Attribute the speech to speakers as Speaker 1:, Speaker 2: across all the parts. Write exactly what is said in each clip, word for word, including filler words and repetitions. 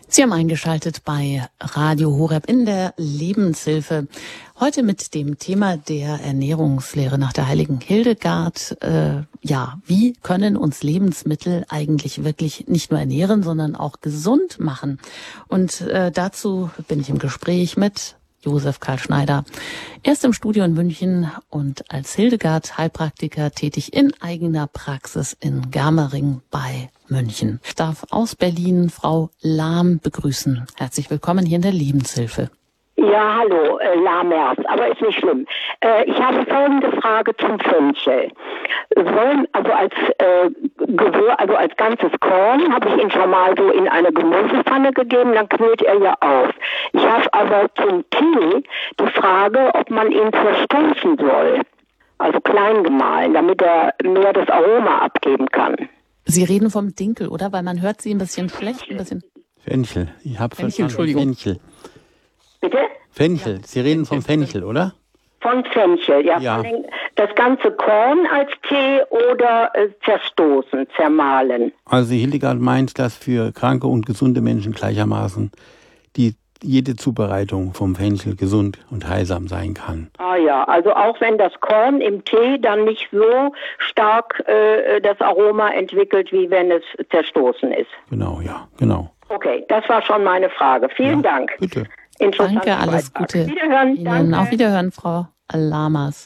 Speaker 1: Sie haben eingeschaltet bei Radio Horeb in der Lebenshilfe. Heute mit dem Thema der Ernährungslehre nach der heiligen Hildegard. Äh, ja, wie können uns Lebensmittel eigentlich wirklich nicht nur ernähren, sondern auch gesund machen? Und äh, dazu bin ich im Gespräch mit Josef Karl Schneider. Er ist im Studio in München und als Hildegard-Heilpraktiker tätig in eigener Praxis in Germering bei München. Ich darf aus Berlin Frau Lahm begrüßen. Herzlich willkommen hier in der Lebenshilfe.
Speaker 2: Ja, hallo, äh, Lahmers, aber ist nicht schlimm. Äh, ich habe folgende Frage zum Fenchel. Sollen, also als äh, Gewür, also als ganzes Korn habe ich ihn schon mal so in eine Gemüsepfanne gegeben, dann quillt er ja auf. Ich habe aber zum Tee die Frage, ob man ihn zerstoßen soll, also klein gemahlen, damit er mehr das Aroma abgeben kann.
Speaker 1: Sie reden vom Dinkel, oder? Weil man hört Sie ein bisschen schlecht, ein bisschen.
Speaker 3: Fenchel, ich habe
Speaker 1: Fenchel,
Speaker 3: verstanden.
Speaker 1: Entschuldigung.
Speaker 3: Fenchel.
Speaker 2: Bitte?
Speaker 3: Fenchel, ja. Sie reden vom Fenchel, oder?
Speaker 2: Von Fenchel, ja.
Speaker 3: ja.
Speaker 2: Von den, das ganze Korn als Tee oder äh, zerstoßen, zermahlen.
Speaker 3: Also Hildegard meint, dass für kranke und gesunde Menschen gleichermaßen die jede Zubereitung vom Fenchel gesund und heilsam sein kann.
Speaker 2: Ah ja, also auch wenn das Korn im Tee dann nicht so stark äh, das Aroma entwickelt, wie wenn es zerstoßen ist.
Speaker 3: Genau, ja, genau.
Speaker 2: Okay, das war schon meine Frage. Vielen
Speaker 3: ja,
Speaker 2: Dank.
Speaker 3: Bitte.
Speaker 1: Danke, alles
Speaker 2: Beitrag.
Speaker 1: Gute.
Speaker 2: Wiederhören.
Speaker 1: Ihnen.
Speaker 2: Danke.
Speaker 1: Auf Wiederhören, Frau Lamas.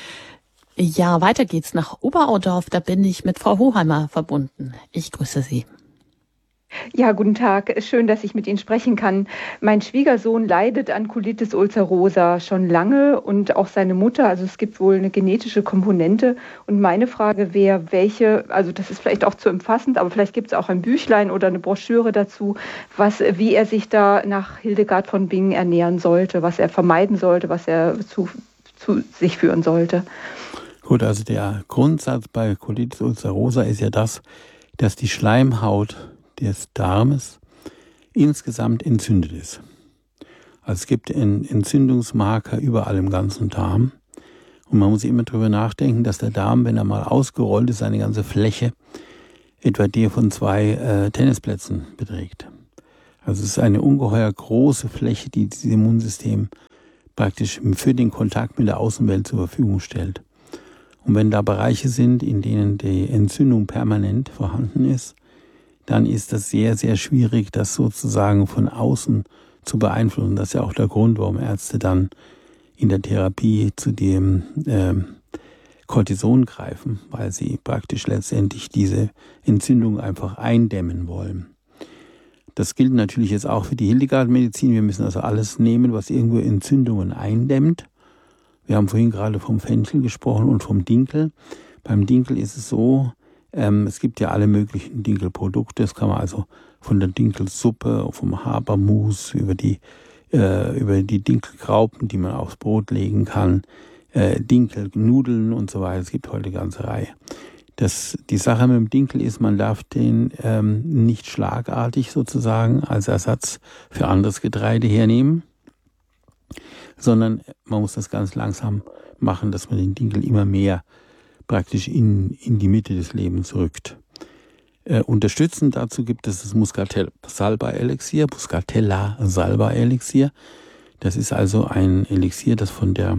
Speaker 1: Ja, weiter geht's nach Oberaudorf. Da bin ich mit Frau Hoheimer verbunden. Ich grüße Sie.
Speaker 4: Ja, guten Tag. Schön, dass ich mit Ihnen sprechen kann. Mein Schwiegersohn leidet an Colitis ulcerosa schon lange und auch seine Mutter. Also es gibt wohl eine genetische Komponente. Und meine Frage wäre, welche, also das ist vielleicht auch zu umfassend, aber vielleicht gibt es auch ein Büchlein oder eine Broschüre dazu, was, wie er sich da nach Hildegard von Bingen ernähren sollte, was er vermeiden sollte, was er zu, zu sich führen sollte.
Speaker 3: Gut, also der Grundsatz bei Colitis ulcerosa ist ja das, dass die Schleimhaut des Darmes insgesamt entzündet ist. Also es gibt Entzündungsmarker überall im ganzen Darm. Und man muss immer darüber nachdenken, dass der Darm, wenn er mal ausgerollt ist, seine ganze Fläche etwa die von zwei äh, Tennisplätzen beträgt. Also es ist eine ungeheuer große Fläche, die dieses Immunsystem praktisch für den Kontakt mit der Außenwelt zur Verfügung stellt. Und wenn da Bereiche sind, in denen die Entzündung permanent vorhanden ist, dann ist das sehr, sehr schwierig, das sozusagen von außen zu beeinflussen. Das ist ja auch der Grund, warum Ärzte dann in der Therapie zu dem äh, Cortison greifen, weil sie praktisch letztendlich diese Entzündung einfach eindämmen wollen. Das gilt natürlich jetzt auch für die Hildegard-Medizin. Wir müssen also alles nehmen, was irgendwo Entzündungen eindämmt. Wir haben vorhin gerade vom Fenchel gesprochen und vom Dinkel. Beim Dinkel ist es so, Ähm, es gibt ja alle möglichen Dinkelprodukte. Das kann man also von der Dinkelsuppe, vom Habermus, über die, äh, über die Dinkelgraupen, die man aufs Brot legen kann, äh, Dinkelnudeln und so weiter. Es gibt heute eine ganze Reihe. Das, die Sache mit dem Dinkel ist, man darf den ähm, nicht schlagartig sozusagen als Ersatz für anderes Getreide hernehmen, sondern man muss das ganz langsam machen, dass man den Dinkel immer mehr praktisch in, in die Mitte des Lebens rückt. Äh, unterstützend dazu gibt es das Muscatella-Salbei-Elixier, Muscatella-Salbei-Elixier. Das ist also ein Elixier, das von der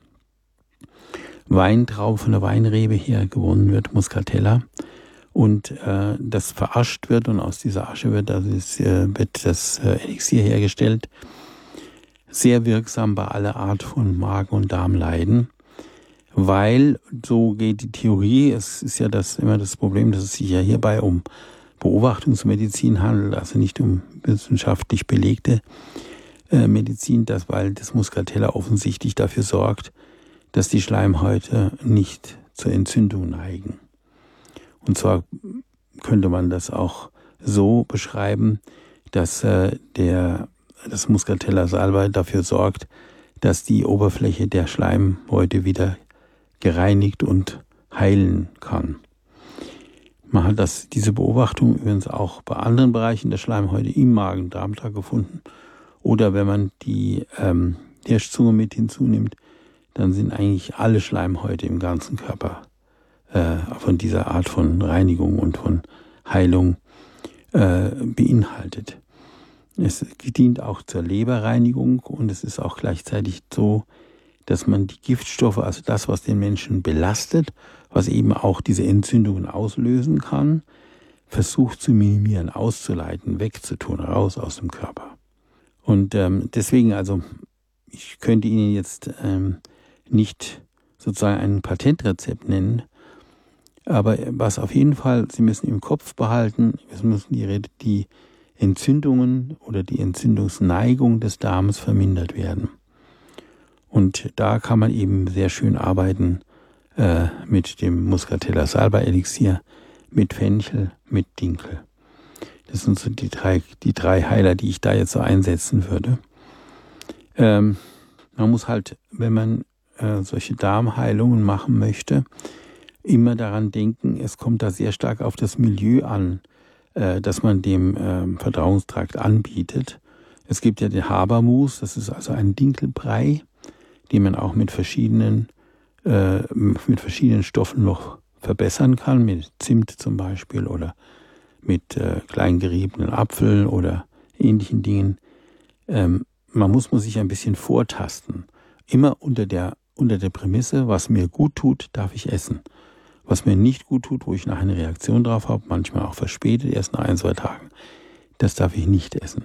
Speaker 3: Weintraube, von der Weinrebe her gewonnen wird, Muscatella. Und äh, das verascht wird und aus dieser Asche wird, also ist, äh, wird das äh, Elixier hergestellt. Sehr wirksam bei aller Art von Magen- und Darmleiden. Weil, so geht die Theorie, es ist ja das immer das Problem, dass es sich ja hierbei um Beobachtungsmedizin handelt, also nicht um wissenschaftlich belegte äh, Medizin, dass, weil das Muscatella offensichtlich dafür sorgt, dass die Schleimhäute nicht zur Entzündung neigen. Und zwar könnte man das auch so beschreiben, dass äh, der, das Muscatella-Salbei dafür sorgt, dass die Oberfläche der Schleimhäute wieder gereinigt und heilen kann. Man hat das, diese Beobachtung übrigens auch bei anderen Bereichen der Schleimhäute im Magen-Darm-Trakt gefunden. Oder wenn man die ähm, Hirschzunge mit hinzunimmt, dann sind eigentlich alle Schleimhäute im ganzen Körper äh, von dieser Art von Reinigung und von Heilung äh, beinhaltet. Es dient auch zur Leberreinigung und es ist auch gleichzeitig so, dass man die Giftstoffe, also das, was den Menschen belastet, was eben auch diese Entzündungen auslösen kann, versucht zu minimieren, auszuleiten, wegzutun, raus aus dem Körper. Und ähm, deswegen, also ich könnte Ihnen jetzt ähm, nicht sozusagen ein Patentrezept nennen, aber was auf jeden Fall, Sie müssen im Kopf behalten, es müssen die, die Entzündungen oder die Entzündungsneigung des Darms vermindert werden. Und da kann man eben sehr schön arbeiten äh, mit dem Muscatella Salba Elixier, mit Fenchel, mit Dinkel. Das sind so die drei, die drei Heiler, die ich da jetzt so einsetzen würde. Ähm, man muss halt, wenn man äh, solche Darmheilungen machen möchte, immer daran denken, es kommt da sehr stark auf das Milieu an, äh, das man dem äh, Verdauungstrakt anbietet. Es gibt ja den Habermus, das ist also ein Dinkelbrei, den man auch mit verschiedenen, äh, mit verschiedenen Stoffen noch verbessern kann, mit Zimt zum Beispiel oder mit äh, klein geriebenen Apfel oder ähnlichen Dingen. Ähm, man muss, muss sich ein bisschen vortasten. Immer unter der, unter der Prämisse, was mir gut tut, darf ich essen. Was mir nicht gut tut, wo ich nachher eine Reaktion drauf habe, manchmal auch verspätet, erst nach ein, zwei Tagen, das darf ich nicht essen.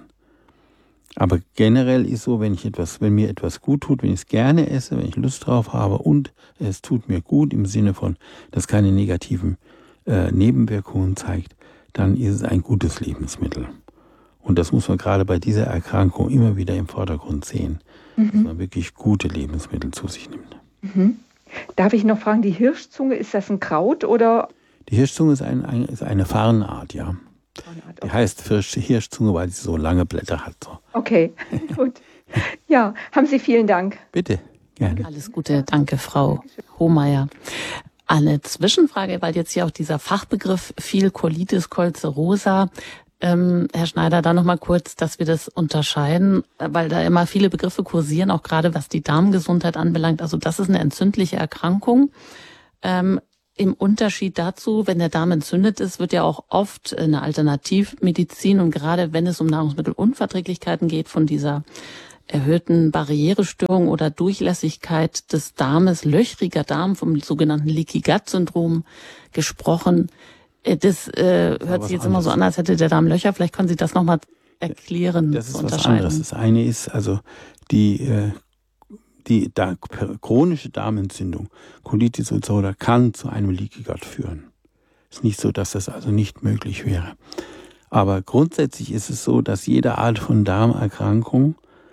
Speaker 3: Aber generell ist so, wenn ich etwas, wenn mir etwas gut tut, wenn ich es gerne esse, wenn ich Lust drauf habe und es tut mir gut im Sinne von, dass keine negativen äh, Nebenwirkungen zeigt, dann ist es ein gutes Lebensmittel. Und das muss man gerade bei dieser Erkrankung immer wieder im Vordergrund sehen, mhm. dass man wirklich gute Lebensmittel zu sich nimmt.
Speaker 4: Mhm. Darf ich noch fragen, die Hirschzunge, ist das ein Kraut oder?
Speaker 3: Die Hirschzunge ist, ein, ein, ist eine Farnart, ja. Farnart, okay. Die heißt Hirschzunge, weil sie so lange Blätter hat. So.
Speaker 4: Okay, gut. Ja, haben Sie vielen Dank.
Speaker 3: Bitte, gerne.
Speaker 1: Alles Gute, danke Frau Hohmeier. Eine Zwischenfrage, weil jetzt hier auch dieser Fachbegriff fiel, Colitis ulcerosa. Ähm, Herr Schneider, da nochmal kurz, dass wir das unterscheiden, weil da immer viele Begriffe kursieren, auch gerade was die Darmgesundheit anbelangt. Also das ist eine entzündliche Erkrankung. Ähm, im Unterschied dazu, wenn der Darm entzündet ist, wird ja auch oft eine Alternativmedizin und gerade wenn es um Nahrungsmittelunverträglichkeiten geht, von dieser erhöhten Barrierestörung oder Durchlässigkeit des Darmes, löchriger Darm, vom sogenannten Leaky Gut Syndrom gesprochen. Das äh, hört sich jetzt immer so an, als hätte der Darm Löcher. Vielleicht können Sie das nochmal erklären.
Speaker 3: Das ist was anderes. Das eine ist also die, äh, die da, chronische Darmentzündung, Colitis ulcerosa, kann zu einem Leaky Gut führen. Ist nicht so, dass das also nicht möglich wäre. Aber grundsätzlich ist es so, dass jede Art von Darmerkrankung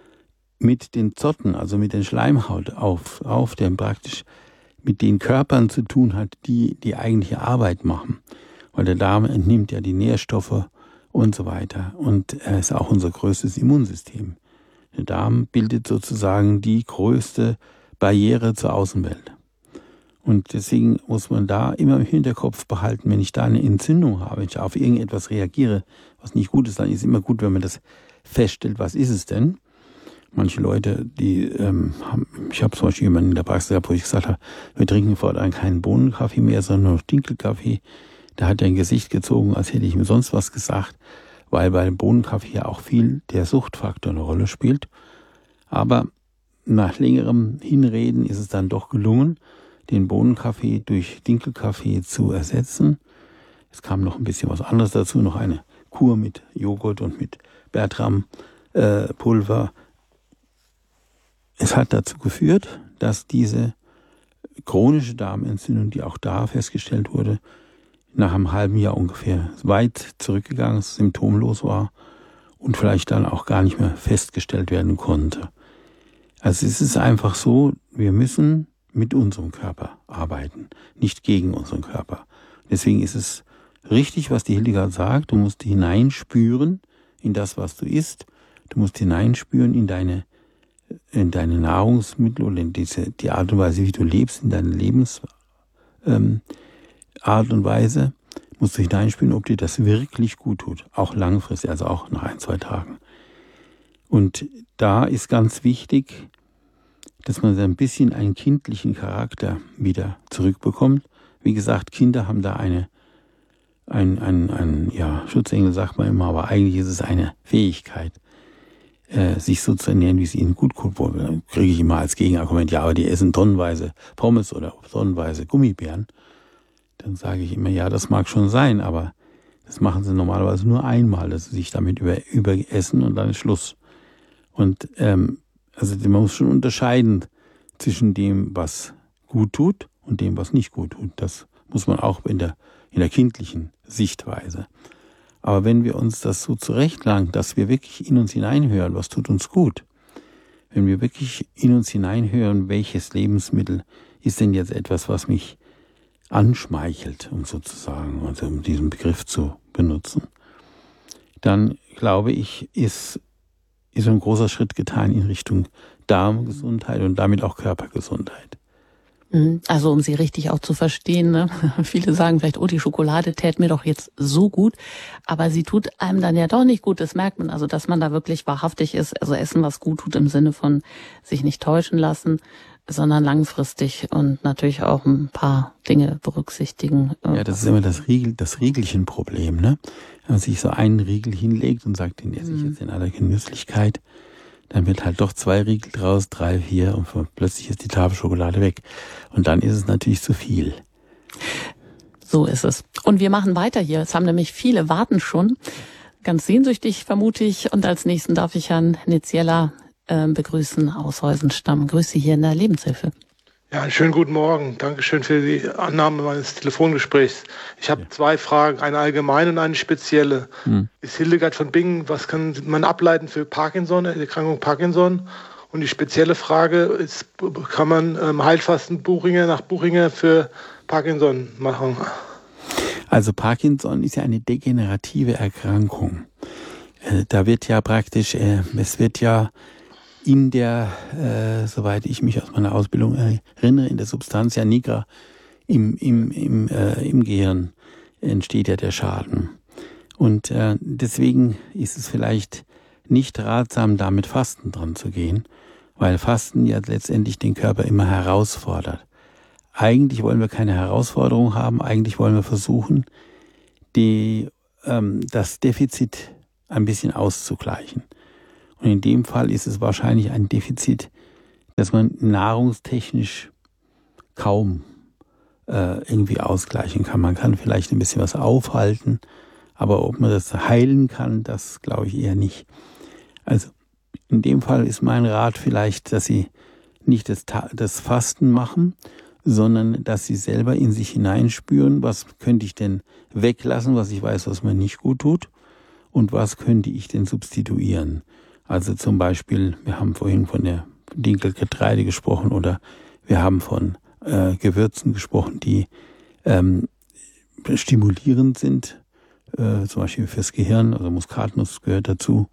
Speaker 3: mit den Zotten, also mit den Schleimhaut auf, auf dem praktisch mit den Körpern zu tun hat, die die eigentliche Arbeit machen. Weil der Darm entnimmt ja die Nährstoffe und so weiter. Und er ist auch unser größtes Immunsystem. Der Darm bildet sozusagen die größte Barriere zur Außenwelt. Und deswegen muss man da immer im Hinterkopf behalten, wenn ich da eine Entzündung habe, wenn ich auf irgendetwas reagiere, was nicht gut ist, dann ist es immer gut, wenn man das feststellt, was ist es denn? Manche Leute, die, ähm, haben, ich habe zum Beispiel jemanden in der Praxis gehabt, wo ich gesagt habe, wir trinken fortan keinen Bohnenkaffee mehr, sondern nur Dinkelkaffee. Da hat er ein Gesicht gezogen, als hätte ich ihm sonst was gesagt, weil bei dem Bohnenkaffee ja auch viel der Suchtfaktor eine Rolle spielt. Aber nach längerem Hinreden ist es dann doch gelungen, den Bohnenkaffee durch Dinkelkaffee zu ersetzen. Es kam noch ein bisschen was anderes dazu, noch eine Kur mit Joghurt und mit Bertram-Pulver. Es hat dazu geführt, dass diese chronische Darmentzündung, die auch da festgestellt wurde, nach einem halben Jahr ungefähr weit zurückgegangen, symptomlos war und vielleicht dann auch gar nicht mehr festgestellt werden konnte. Also es ist einfach so, wir müssen mit unserem Körper arbeiten, nicht gegen unseren Körper. Deswegen ist es richtig, was die Hildegard sagt, du musst hineinspüren in das, was du isst, du musst hineinspüren in deine in deine Nahrungsmittel oder in diese, die Art und Weise, wie du lebst, in deine Lebensart ähm, und Weise, musst du hineinspüren, ob dir das wirklich gut tut. Auch langfristig, also auch nach ein, zwei Tagen. Und da ist ganz wichtig, dass man so ein bisschen einen kindlichen Charakter wieder zurückbekommt. Wie gesagt, Kinder haben da eine, ein, ein, ein, ja, Schutzengel sagt man immer, aber eigentlich ist es eine Fähigkeit. äh, sich so zu ernähren, wie es ihnen gut tut. Dann kriege ich immer als Gegenargument, ja, aber die essen tonnenweise Pommes oder tonnenweise Gummibären. Dann sage ich immer, ja, das mag schon sein, aber das machen sie normalerweise nur einmal, dass sie sich damit über, überessen und dann ist Schluss. Und ähm, also man muss schon unterscheiden zwischen dem, was gut tut und dem, was nicht gut tut. Das muss man auch in der, in der kindlichen Sichtweise. Aber wenn wir uns das so zurechtlangen, dass wir wirklich in uns hineinhören, was tut uns gut, wenn wir wirklich in uns hineinhören, welches Lebensmittel ist denn jetzt etwas, was mich anschmeichelt, um sozusagen, also um diesen Begriff zu benutzen, dann glaube ich, ist, ist ein großer Schritt getan in Richtung Darmgesundheit und damit auch Körpergesundheit.
Speaker 1: Also um sie richtig auch zu verstehen, ne? Viele sagen vielleicht, oh, die Schokolade tät mir doch jetzt so gut, aber sie tut einem dann ja doch nicht gut, das merkt man, also dass man da wirklich wahrhaftig ist, also essen, was gut tut im Sinne von sich nicht täuschen lassen, sondern langfristig und natürlich auch ein paar Dinge berücksichtigen.
Speaker 3: Ja, das ist immer das Riegel, das Riegelchen-Problem, ne? Wenn man sich so einen Riegel hinlegt und sagt, den esse ich jetzt in aller Genüsslichkeit, dann wird halt doch zwei Riegel draus, drei, vier und plötzlich ist die Tafel Schokolade weg. Und dann ist es natürlich zu viel.
Speaker 1: So ist es. Und wir machen weiter hier. Es haben nämlich viele warten schon. Ganz sehnsüchtig, vermute ich. Und als nächsten darf ich Herrn Nitziela äh, begrüßen aus Heusenstamm. Grüße hier in der Lebenshilfe.
Speaker 5: Ja, einen schönen guten Morgen. Dankeschön für die Annahme meines Telefongesprächs. Ich habe ja. zwei Fragen, eine allgemeine und eine spezielle. Hm. Ist Hildegard von Bingen, was kann man ableiten für Parkinson, die Erkrankung Parkinson? Und die spezielle Frage ist, kann man ähm, Heilfasten Buchinger nach Buchinger für Parkinson machen?
Speaker 3: Also Parkinson ist ja eine degenerative Erkrankung. Äh, da wird ja praktisch, äh, es wird ja in der, äh, soweit ich mich aus meiner Ausbildung erinnere, in der Substantia nigra im, im, im, äh, im Gehirn entsteht ja der Schaden. Und äh, deswegen ist es vielleicht nicht ratsam, da mit Fasten dran zu gehen, weil Fasten ja letztendlich den Körper immer herausfordert. Eigentlich wollen wir keine Herausforderung haben, eigentlich wollen wir versuchen, die, ähm, das Defizit ein bisschen auszugleichen. Und in dem Fall ist es wahrscheinlich ein Defizit, das man nahrungstechnisch kaum äh, irgendwie ausgleichen kann. Man kann vielleicht ein bisschen was aufhalten, aber ob man das heilen kann, das glaube ich eher nicht. Also in dem Fall ist mein Rat vielleicht, dass Sie nicht das, das Fasten machen, sondern dass Sie selber in sich hineinspüren, was könnte ich denn weglassen, was ich weiß, was mir nicht gut tut, und was könnte ich denn substituieren. Also zum Beispiel, wir haben vorhin von der Dinkelgetreide gesprochen oder wir haben von äh, Gewürzen gesprochen, die ähm, stimulierend sind, äh, zum Beispiel fürs Gehirn, also Muskatnuss gehört dazu,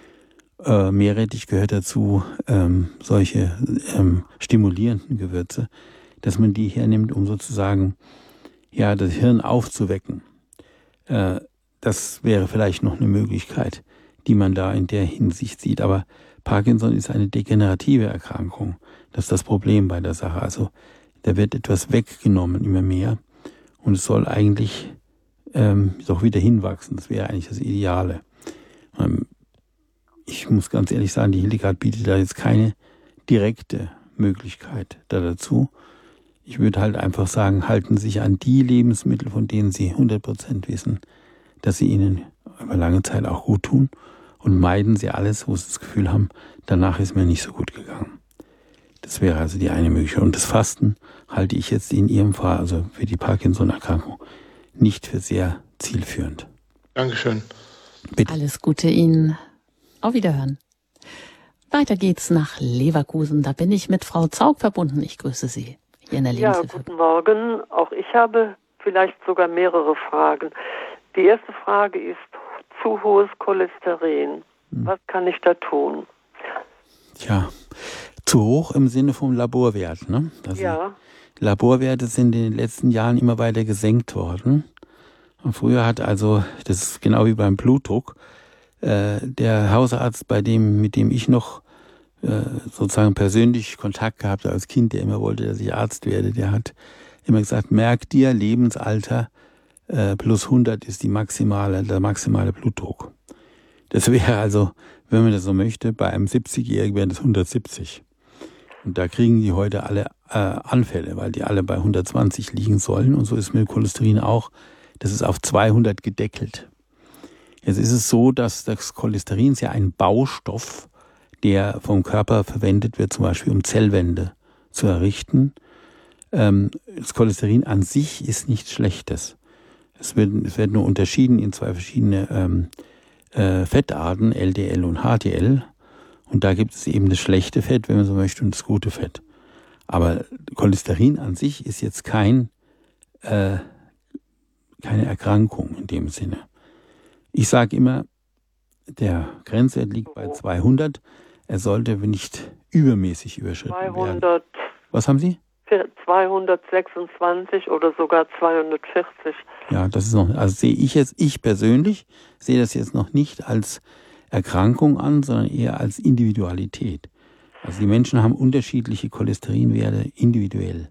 Speaker 3: äh, Meerrettich gehört dazu, ähm, solche ähm, stimulierenden Gewürze, dass man die hernimmt, um sozusagen ja das Hirn aufzuwecken. Äh, das wäre vielleicht noch eine Möglichkeit, die man da in der Hinsicht sieht. Aber Parkinson ist eine degenerative Erkrankung. Das ist das Problem bei der Sache. Also da wird etwas weggenommen, immer mehr. Und es soll eigentlich ähm, doch wieder hinwachsen. Das wäre eigentlich das Ideale. Ähm, ich muss ganz ehrlich sagen, die Hildegard bietet da jetzt keine direkte Möglichkeit da dazu. Ich würde halt einfach sagen, halten Sie sich an die Lebensmittel, von denen Sie hundert Prozent wissen, dass sie Ihnen über lange Zeit auch gut tun, und meiden Sie alles, wo Sie das Gefühl haben, danach ist mir nicht so gut gegangen. Das wäre also die eine Möglichkeit. Und das Fasten halte ich jetzt in Ihrem Fall, also für die Parkinson-Erkrankung, nicht für sehr zielführend.
Speaker 5: Dankeschön.
Speaker 1: Bitte. Alles Gute Ihnen. Auf Wiederhören. Weiter geht's nach Leverkusen. Da bin ich mit Frau Zaug verbunden. Ich grüße Sie hier in der Lebenshilfe.
Speaker 6: Ja, guten Morgen. Auch ich habe vielleicht sogar mehrere Fragen. Die erste Frage ist zu hohes Cholesterin. Was kann ich da tun?
Speaker 3: Tja, zu hoch im Sinne vom Laborwert, ne? Also
Speaker 6: ja.
Speaker 3: Laborwerte sind in den letzten Jahren immer weiter gesenkt worden. Und früher hat also, das ist genau wie beim Blutdruck, äh, der Hausarzt, bei dem, mit dem ich noch äh, sozusagen persönlich Kontakt gehabt habe als Kind, der immer wollte, dass ich Arzt werde, der hat immer gesagt, merk dir, Lebensalter äh, plus hundert ist die maximale, der maximale Blutdruck. Das wäre also, wenn man das so möchte, bei einem siebzigjährigen wären das hundertsiebzig. Und da kriegen die heute alle äh, Anfälle, weil die alle bei hundertzwanzig liegen sollen. Und so ist mit Cholesterin auch, das ist auf zweihundert gedeckelt. Jetzt ist es so, dass das Cholesterin ist ja ein Baustoff, der vom Körper verwendet wird, zum Beispiel um Zellwände zu errichten. Ähm, das Cholesterin an sich ist nichts Schlechtes. Es wird, es wird nur unterschieden in zwei verschiedene ähm, äh, Fettarten, L D L und H D L. Und da gibt es eben das schlechte Fett, wenn man so möchte, und das gute Fett. Aber Cholesterin an sich ist jetzt kein, äh, keine Erkrankung in dem Sinne. Ich sage immer, der Grenzwert liegt bei zweihundert. Er sollte nicht übermäßig überschritten
Speaker 6: zweihundert,
Speaker 3: werden. Was haben Sie?
Speaker 6: zweihundertsechsundzwanzig oder sogar zweihundertvierzig.
Speaker 3: Ja, das ist noch, also sehe ich jetzt, ich persönlich sehe das jetzt noch nicht als Erkrankung an, sondern eher als Individualität. Also die Menschen haben unterschiedliche Cholesterinwerte individuell.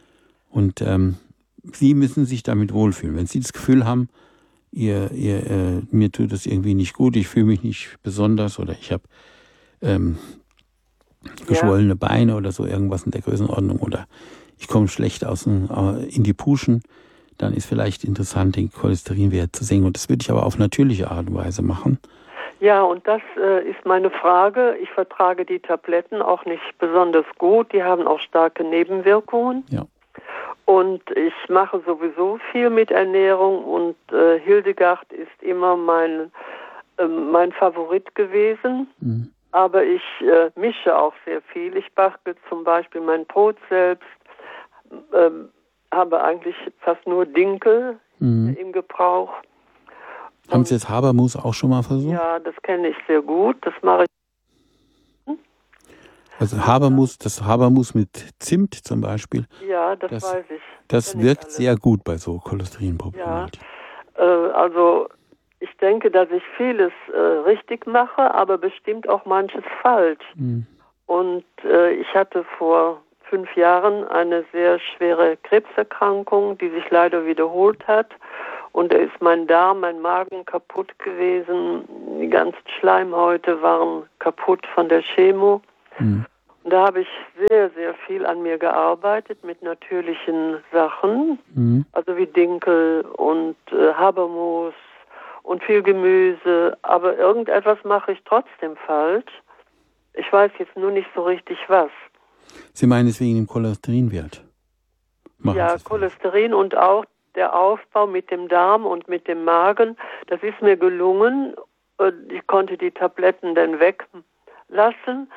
Speaker 3: Und ähm, sie müssen sich damit wohlfühlen. Wenn sie das Gefühl haben, ihr, ihr, äh, mir tut das irgendwie nicht gut, ich fühle mich nicht besonders oder ich habe ähm, geschwollene ja. Beine oder so, irgendwas in der Größenordnung oder ich komme schlecht aus dem, äh, in die Puschen, dann ist vielleicht interessant, den Cholesterinwert zu senken. Und das würde ich aber auf natürliche Art und Weise machen.
Speaker 6: Ja, und das äh, ist meine Frage. Ich vertrage die Tabletten auch nicht besonders gut. Die haben auch starke Nebenwirkungen.
Speaker 3: Ja.
Speaker 6: Und ich mache sowieso viel mit Ernährung und äh, Hildegard ist immer mein, äh, mein Favorit gewesen. Mhm. Aber ich äh, mische auch sehr viel. Ich backe zum Beispiel mein Brot selbst, äh, habe eigentlich fast nur Dinkel mhm. im Gebrauch.
Speaker 3: Haben Sie jetzt Habermus auch schon mal versucht?
Speaker 6: Ja, das kenne ich sehr gut. Das mache ich.
Speaker 3: Also Habermus, das Habermus mit Zimt zum Beispiel.
Speaker 6: Ja, das, das weiß ich.
Speaker 3: Das Kenn wirkt sehr gut bei so Cholesterinproblematik.
Speaker 6: Ja, äh, also ich denke, dass ich vieles äh, richtig mache, aber bestimmt auch manches falsch. Mhm. Und äh, ich hatte vor fünf Jahren eine sehr schwere Krebserkrankung, die sich leider wiederholt hat. Und da ist mein Darm, mein Magen kaputt gewesen. Die ganzen Schleimhäute waren kaputt von der Chemo. Mhm. Und da habe ich sehr, sehr viel an mir gearbeitet mit natürlichen Sachen. Mhm. Also wie Dinkel und äh, Habermus und viel Gemüse. Aber irgendetwas mache ich trotzdem falsch. Ich weiß jetzt nur nicht so richtig was.
Speaker 3: Sie meinen es wegen dem Cholesterinwert? Machen
Speaker 6: ja, Cholesterin und auch der Aufbau mit dem Darm und mit dem Magen, das ist mir gelungen. Ich konnte die Tabletten dann weglassen,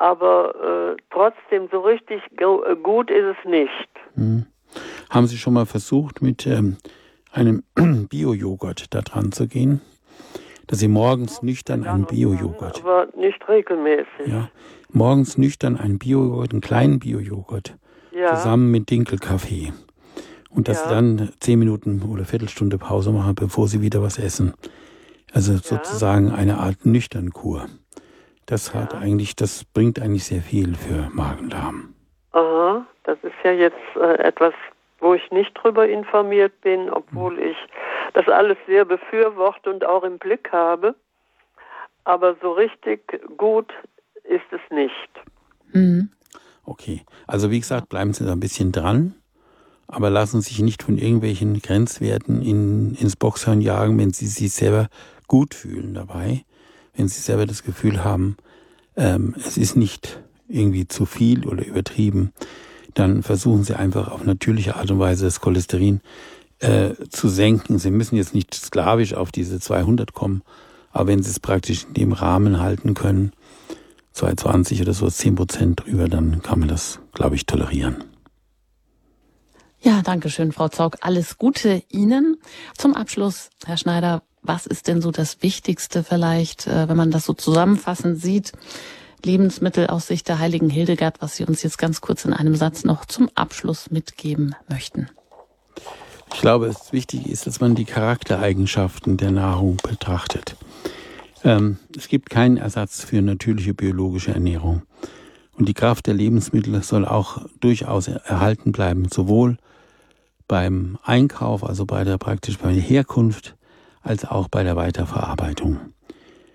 Speaker 6: aber äh, trotzdem so richtig gut ist es nicht.
Speaker 3: Hm. Haben Sie schon mal versucht, mit ähm, einem Bio-Joghurt da dran zu gehen? Dass Sie morgens nüchtern einen Bio-Joghurt...
Speaker 6: Aber nicht regelmäßig.
Speaker 3: Ja, morgens nüchtern einen Bio-Joghurt, einen kleinen Bio-Joghurt, ja. zusammen mit Dinkelkaffee. Und dass ja. Sie dann zehn Minuten oder Viertelstunde Pause machen, bevor Sie wieder was essen. Also ja. sozusagen eine Art Nüchternkur. Das hat ja. eigentlich, das bringt eigentlich sehr viel für Magen-Darm.
Speaker 6: Aha, das ist ja jetzt äh, etwas, wo ich nicht drüber informiert bin, obwohl hm. ich das alles sehr befürworte und auch im Blick habe. Aber so richtig gut ist es nicht.
Speaker 3: Mhm. Okay, also wie gesagt, bleiben Sie da ein bisschen dran. Aber lassen Sie sich nicht von irgendwelchen Grenzwerten in, ins Boxhorn jagen, wenn Sie sich selber gut fühlen dabei. Wenn Sie selber das Gefühl haben, ähm, es ist nicht irgendwie zu viel oder übertrieben, dann versuchen Sie einfach auf natürliche Art und Weise das Cholesterin äh, zu senken. Sie müssen jetzt nicht sklavisch auf diese zweihundert kommen, aber wenn Sie es praktisch in dem Rahmen halten können, zweihundertzwanzig oder so, zehn Prozent drüber, dann kann man das, glaube ich, tolerieren.
Speaker 1: Ja, danke schön, Frau Zaug. Alles Gute Ihnen. Zum Abschluss, Herr Schneider, was ist denn so das Wichtigste vielleicht, wenn man das so zusammenfassend sieht? Lebensmittel aus Sicht der heiligen Hildegard, was Sie uns jetzt ganz kurz in einem Satz noch zum Abschluss mitgeben möchten.
Speaker 3: Ich glaube, es wichtig ist, dass man die Charaktereigenschaften der Nahrung betrachtet. Ähm, es gibt keinen Ersatz für natürliche biologische Ernährung. Und die Kraft der Lebensmittel soll auch durchaus erhalten bleiben, sowohl beim Einkauf, also bei der praktisch bei der Herkunft, als auch bei der Weiterverarbeitung.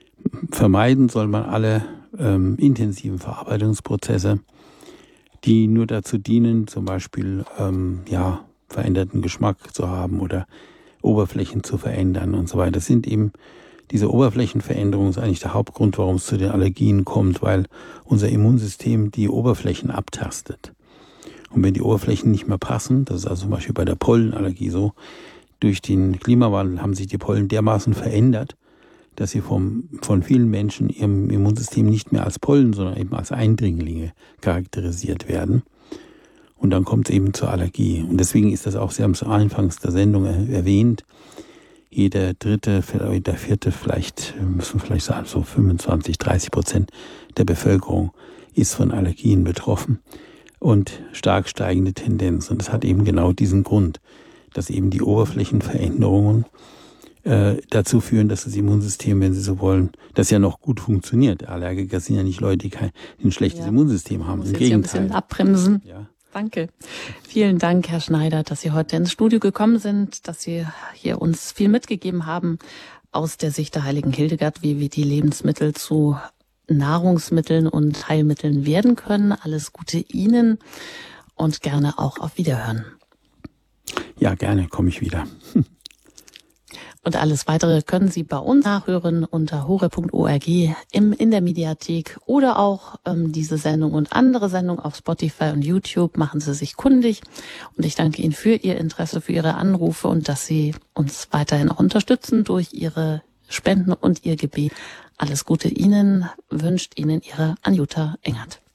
Speaker 3: vermeiden soll man alle ähm, intensiven Verarbeitungsprozesse, die nur dazu dienen, zum Beispiel ähm, ja, veränderten Geschmack zu haben oder Oberflächen zu verändern und so weiter. Das sind eben diese Oberflächenveränderung ist eigentlich der Hauptgrund, warum es zu den Allergien kommt, weil unser Immunsystem die Oberflächen abtastet. Und wenn die Oberflächen nicht mehr passen, das ist also zum Beispiel bei der Pollenallergie so, durch den Klimawandel haben sich die Pollen dermaßen verändert, dass sie vom, von vielen Menschen ihrem Immunsystem nicht mehr als Pollen, sondern eben als Eindringlinge charakterisiert werden. Und dann kommt es eben zur Allergie. Und deswegen ist das auch, Sie haben es anfangs der Sendung erwähnt, jeder dritte, jeder vierte, vielleicht müssen wir vielleicht sagen, so fünfundzwanzig, dreißig Prozent der Bevölkerung ist von Allergien betroffen und stark steigende Tendenz. Und das hat eben genau diesen Grund, dass eben die Oberflächenveränderungen äh, dazu führen, dass das Immunsystem, wenn Sie so wollen, das ja noch gut funktioniert. Allergiker sind ja nicht Leute, die kein ein schlechtes ja. Immunsystem haben.
Speaker 1: Im Gegenteil. Ein bisschen abbremsen.
Speaker 3: Ja.
Speaker 1: Danke. Vielen Dank, Herr Schneider, dass Sie heute ins Studio gekommen sind, dass Sie hier uns viel mitgegeben haben aus der Sicht der heiligen Hildegard, wie wir die Lebensmittel zu Nahrungsmitteln und Heilmitteln werden können. Alles Gute Ihnen und gerne auch auf Wiederhören.
Speaker 3: Ja, gerne komme ich wieder.
Speaker 1: Und alles Weitere können Sie bei uns nachhören unter horeb punkt org im, in der Mediathek oder auch ähm, diese Sendung und andere Sendungen auf Spotify und YouTube. Machen Sie sich kundig. Und ich danke Ihnen für Ihr Interesse, für Ihre Anrufe und dass Sie uns weiterhin auch unterstützen durch Ihre Spenden und Ihr Gebet. Alles Gute Ihnen, wünscht Ihnen Ihre Anjuta Engert.